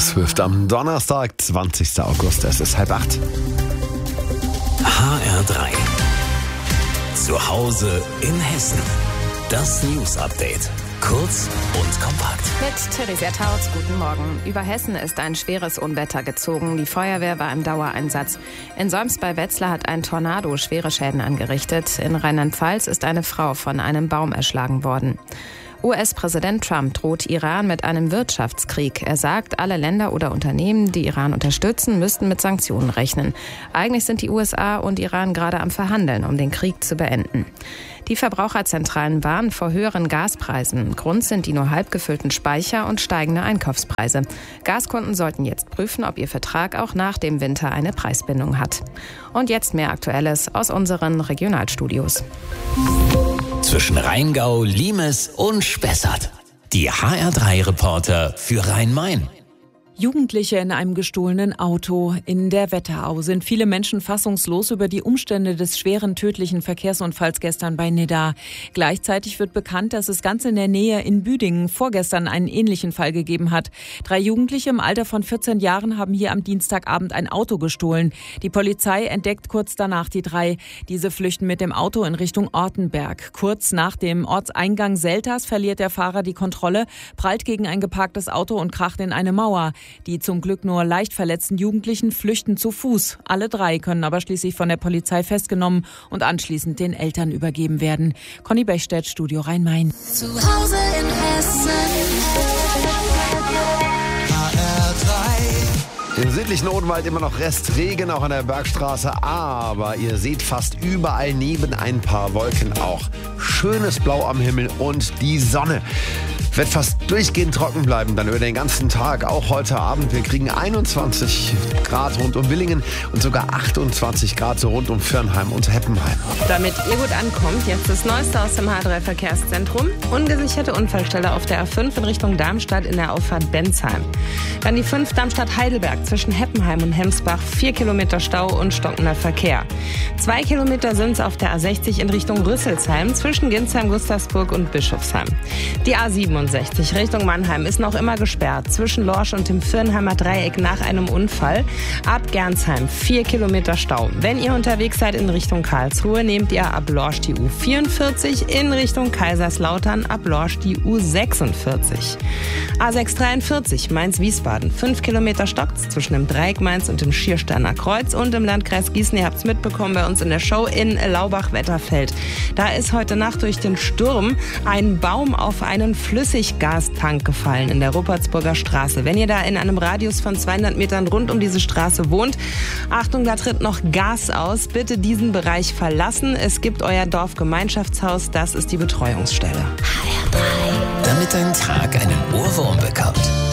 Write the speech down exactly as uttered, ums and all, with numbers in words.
Taylor Swift am Donnerstag, zwanzigster August. Es ist halb acht. H R drei. Zu Hause in Hessen. Das News Update. Kurz und kompakt. Mit Theresia Tautz, guten Morgen. Über Hessen ist ein schweres Unwetter gezogen. Die Feuerwehr war im Dauereinsatz. In Solms bei Wetzlar hat ein Tornado schwere Schäden angerichtet. In Rheinland-Pfalz ist eine Frau von einem Baum erschlagen worden. U S-Präsident Trump droht Iran mit einem Wirtschaftskrieg. Er sagt, alle Länder oder Unternehmen, die Iran unterstützen, müssten mit Sanktionen rechnen. Eigentlich sind die U S A und Iran gerade am Verhandeln, um den Krieg zu beenden. Die Verbraucherzentralen warnen vor höheren Gaspreisen. Grund sind die nur halb gefüllten Speicher und steigende Einkaufspreise. Gaskunden sollten jetzt prüfen, ob ihr Vertrag auch nach dem Winter eine Preisbindung hat. Und jetzt mehr Aktuelles aus unseren Regionalstudios. Zwischen Rheingau, Limes und Spessart. Die H R drei Reporter für Rhein-Main. Jugendliche in einem gestohlenen Auto. In der Wetterau sind viele Menschen fassungslos über die Umstände des schweren tödlichen Verkehrsunfalls gestern bei Nidda. Gleichzeitig wird bekannt, dass es ganz in der Nähe in Büdingen vorgestern einen ähnlichen Fall gegeben hat. Drei Jugendliche im Alter von vierzehn Jahren haben hier am Dienstagabend ein Auto gestohlen. Die Polizei entdeckt kurz danach die drei. Diese flüchten mit dem Auto in Richtung Ortenberg. Kurz nach dem Ortseingang Selters verliert der Fahrer die Kontrolle, prallt gegen ein geparktes Auto und kracht in eine Mauer. Die zum Glück nur leicht verletzten Jugendlichen flüchten zu Fuß. Alle drei können aber schließlich von der Polizei festgenommen und anschließend den Eltern übergeben werden. Conny Bechstedt, Studio Rhein-Main. Zu Hause in Hessen. H R drei. Im südlichen Odenwald immer noch Restregen, auch an der Bergstraße. Aber ihr seht fast überall neben ein paar Wolken auch schönes Blau am Himmel und die Sonne. Wird fast durchgehend trocken bleiben, dann über den ganzen Tag, auch heute Abend. Wir kriegen einundzwanzig Grad rund um Willingen und sogar achtundzwanzig Grad so rund um Firnheim und Heppenheim. Damit ihr gut ankommt, jetzt das Neueste aus dem H drei Verkehrszentrum. Ungesicherte Unfallstelle auf der A fünf in Richtung Darmstadt in der Auffahrt Bensheim. Dann die fünf Darmstadt-Heidelberg zwischen Heppenheim und Hemsbach. Vier Kilometer Stau und stockender Verkehr. Zwei Kilometer sind es auf der A sechzig in Richtung Rüsselsheim zwischen Ginsheim, Gustavsburg und Bischofsheim. Die A siebenundsechzig Richtung Mannheim ist noch immer gesperrt zwischen Lorsch und dem Firnheimer Dreieck nach einem Unfall. Ab Gernsheim vier Kilometer Stau. Wenn ihr unterwegs seid in Richtung Karlsruhe, nehmt ihr ab Lorsch die U vierundvierzig, in Richtung Kaiserslautern ab Lorsch die U sechsundvierzig. A sechshundertdreiundvierzig Mainz-Wiesbaden. fünf Kilometer stockt's zwischen dem Dreieck Mainz und dem Schiersteiner Kreuz und im Landkreis Gießen. Ihr habt's mitbekommen bei uns in der Show in Laubach-Wetterfeld. Da ist heute Nacht durch den Sturm ein Baum auf einen Flüssiggastank gefallen in der Ruppertsburger Straße. Wenn ihr da in einem Radius von zweihundert Metern rund um diese Straße wohnt, Achtung, da tritt noch Gas aus. Bitte diesen Bereich verlassen. Es gibt euer Dorfgemeinschaftshaus, das ist die Betreuungsstelle. Damit dein Tag einen Ohrwurm bekommt.